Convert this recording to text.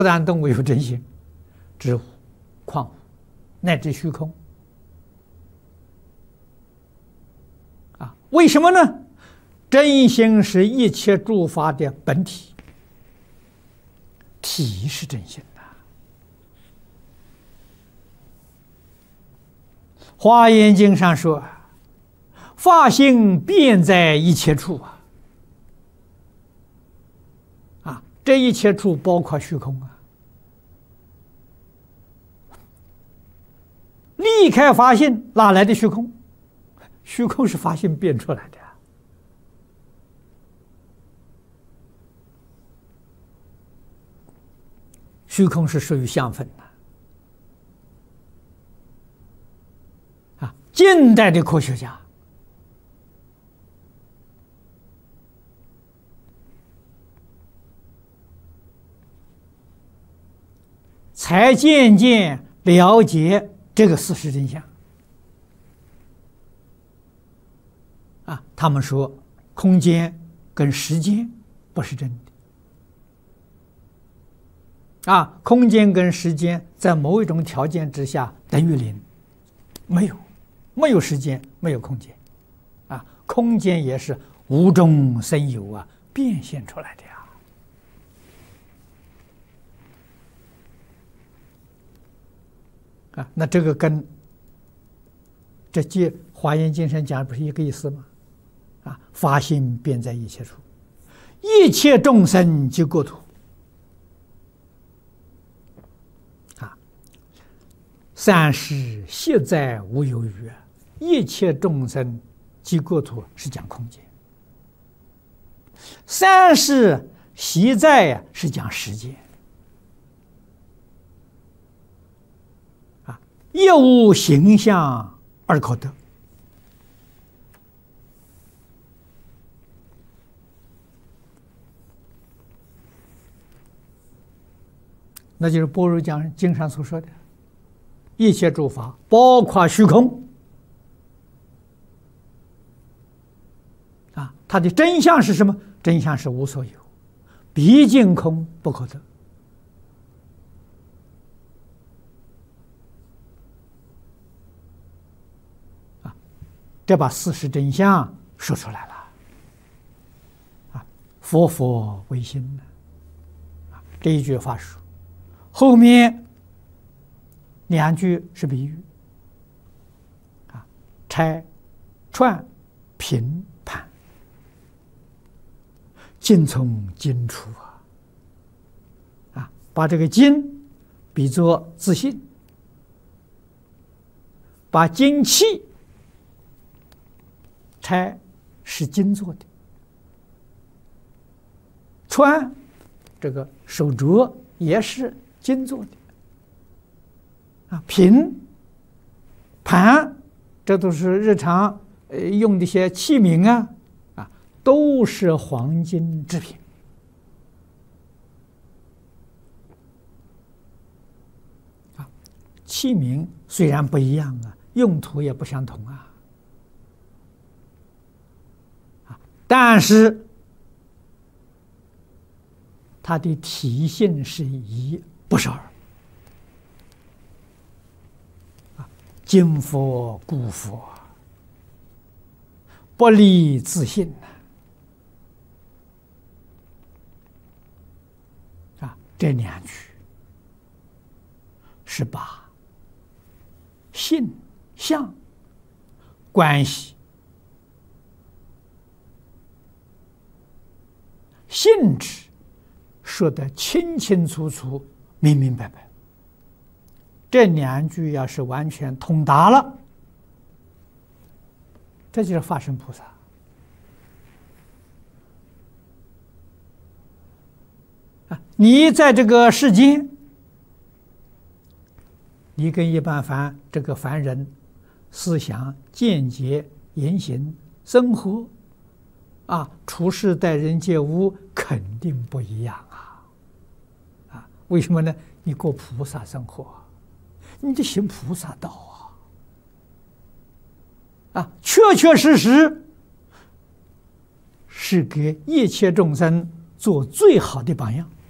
不但动物有真心，植物、矿物乃至虚空啊，为什么呢？真心是一切诸法的本体，体是真心的。华严经上说：“法性遍在一切处啊！”啊，这一切处包括虚空啊。离开法性，哪来的虚空？虚空是法性变出来的。虚空是属于相分的啊！近代的科学家才渐渐了解这个事实真相啊！他们说，空间跟时间不是真的。啊，空间跟时间在某一种条件之下等于零，没有时间，没有空间，啊，空间也是无中生有啊，变现出来的呀。啊，那这个跟这《华严经》上讲不是一个意思吗？啊，法性遍在一切处，一切众生即国土。三世悉在无有余，一切众生即国土是讲空间。三世悉在是讲时间。啊，一无形象而可得。那就是般若经上所说的。一切诸法，包括虚空，啊，它的真相是什么？真相是无所有，毕竟空不可得。啊，这把事实真相说出来了。啊，佛为心呢？啊，这一句话说，后面。两句是比喻，啊，拆、串、平、盘，尽从精出啊，把这个精比作自信，把精气拆是金做的，串这个手镯也是金做的。啊，瓶、盘，这都是日常用的一些器皿啊，都是黄金制品。啊，器皿虽然不一样啊，用途也不相同啊，但是它的体性是一，不是二。今佛故佛，不离自性啊！这两句是把性相关系、性质说得清清楚楚、明明白白。这两句要是完全通达了，这就是法身菩萨啊！你在这个世间，你跟一般这个凡人思想、见解、言行、生活啊，处事待人接物肯定不一样啊！为什么呢？你过菩萨生活。你得行菩萨道啊！确确实实是给一切众生做最好的榜样。